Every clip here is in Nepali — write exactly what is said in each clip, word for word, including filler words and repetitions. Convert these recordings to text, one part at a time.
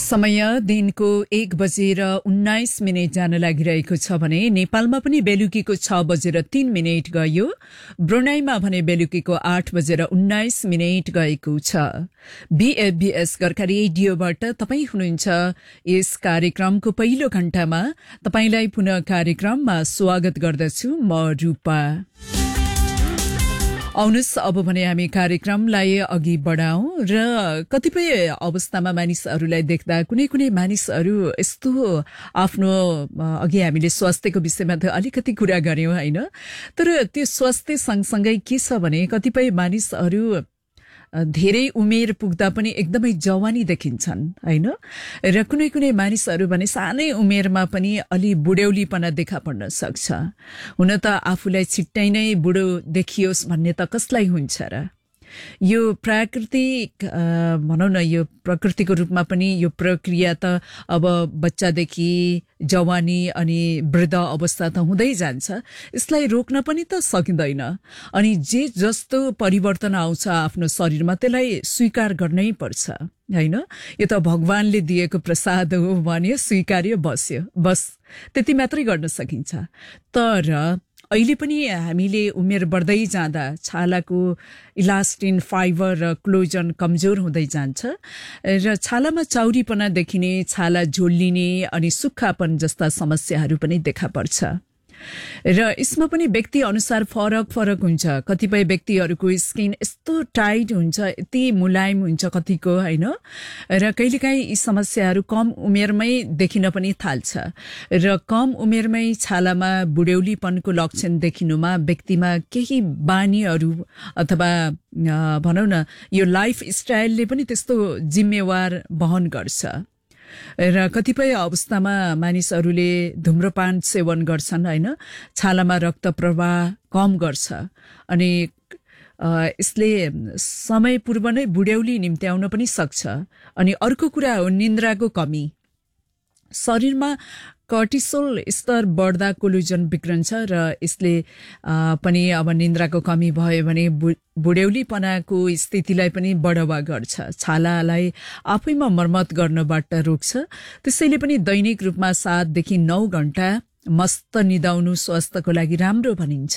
समय दिनको एक बजेर उन्नाइस मिनट जान लागिरहेको छ भने नेपालमा पनि बेलुकीको छ बजेर तीन मिनट गयो। ब्रुनाईमा भने बेलुकीको आठ बजेर उन्नाइस मिनट गएको छ। बीएफबीएस गोर्खा रेडियोबाट तपाईँ हुनुहुन्छ यस कार्यक्रमको पहिलो घण्टामा। तपाईलाई पुनः कार्यक्रममा स्वागत गर्दछु म रूपा। आउनुस् अब भने हामी कार्यक्रमलाई अघि बढाउँ र कतिपय अवस्थामा मानिसहरूलाई देख्दा कुनै कुनै मानिसहरू यस्तो आफ्नो अघि हामीले स्वास्थ्यको विषयमा त अलिकति कुरा गर्यौं हैन, तर त्यो स्वास्थ्य सँगसँगै के छ भने कतिपय मानिसहरू धेरै उमेर पुग्दा पनि एकदमै जवानी देखिन्छन् हैन, र कुनै कुनै मानिसहरू भने सानै उमेरमा पनि अलि बुढ्यौलीपना देखा पर्न सक्छ। हुन त आफूलाई छिट्टै नै बुढो देखियोस् भन्ने त कसलाई हुन्छ र। यो प्राकृतिक भनौं न, यो प्रकृतिको रूपमा पनि यो प्रक्रिया त अब बच्चादेखि जवानी अनि वृद्ध अवस्था त हुँदै जान्छ। यसलाई रोक्न पनि त सकिँदैन। अनि जे जस्तो परिवर्तन आउँछ आफ्नो शरीरमा त्यसलाई स्वीकार गर्नै पर्छ हैन। यो त भगवानले दिएको प्रसाद हो भन्यो, स्वीकार्यो, बस्यो, बस त्यति मात्रै गर्न सकिन्छ। तर अहिले पनि हामीले उमेर बढ्दै जाँदा छालाको इलास्टिन, फाइबर र क्लोजन कमजोर हुँदै जान्छ र छालामा चाउरीपना देखिने, छाला झोल्लिने अनि सुक्खापन जस्ता समस्याहरू पनि देखा पर्छ। र यसमा पनि व्यक्ति अनुसार फरक फरक हुन्छ। कतिपय व्यक्तिहरूको स्किन यस्तो टाइट हुन्छ, यति मुलायम हुन्छ कतिको हैन, र कहिलेकाहीँ यी समस्याहरू कम उमेरमै देखिन पनि थाल्छ। र कम उमेरमै छालामा बुढ्यौलीपनको लक्षण देखिनुमा व्यक्तिमा केही बानीहरू अथवा भनौं न यो लाइफ स्टाइलले पनि त्यस्तो जिम्मेवार वहन गर्छ। र कतिपय अवस्थामा मानिसहरूले धूम्रपान सेवन गर्छन् हैन, छालामा रक्त प्रवाह कम गर्छ अनि यसले समय पूर्व नै बुढ्यौली निम्त्याउन पनि सक्छ। अनि अर्को कुरा हो निन्द्राको कमी। शरीरमा कर्टिसोल स्तर बढ्दा कोलोजन बिग्रन्छ र यसले पनि अब निन्द्राको कमी भयो भने बुढ्यौलीपनाको स्थितिलाई पनि बढावा गर्छ, छालालाई आफैमा मर्मत गर्नबाट रोक्छ। त्यसैले पनि दैनिक रूपमा सातदेखि नौ घण्टा मस्त निदाउनु स्वास्थ्यको लागि राम्रो भनिन्छ।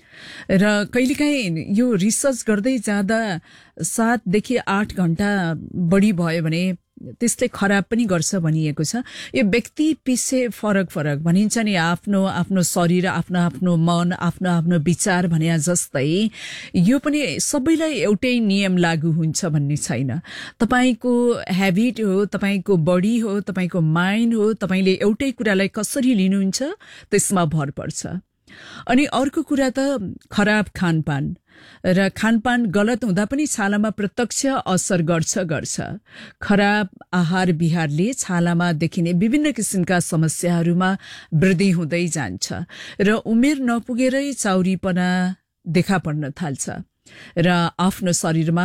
र कहिलेकाहीँ यो रिसर्च गर्दै जाँदा सातदेखि आठ घण्टा बढी भयो भने त्यसले खराब पनि गर्छ भनिएको छ। यो व्यक्ति पिछे फरक फरक भनिन्छ नि, आफ्नो आफ्नो शरीर, आफ्नो आफ्नो मन, आफ्नो आफ्नो विचार भने जस्तै यो पनि सबैलाई एउटै नियम लागू हुन्छ भन्ने छैन। तपाईको ह्याबिट हो, तपाईको बडी हो, तपाईको माइन्ड हो, तपाईले एउटै कुरालाई कसरी लिनुहुन्छ त्यसमा भर पर्छ। अनि अर्को कुरा त खराब खानपान र खानपान गलत हुँदा पनि छालामा प्रत्यक्ष असर गर्छ गर्छ खराब आहार विहारले छालामा देखिने विभिन्न किसिमका समस्याहरूमा वृद्धि हुँदै जान्छ र उमेर नपुगेरै चाउरीपना देखा पर्न थाल्छ र आफ्नो शरीरमा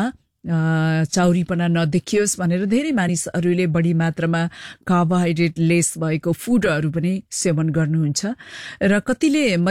चाउरीपना नदेखियोस् भनेर धेरै मानिसहरूले बढी मात्रामा कार्बोहाइड्रेट लेस भएको फुडहरू पनि सेवन गर्नुहुन्छ र कतिले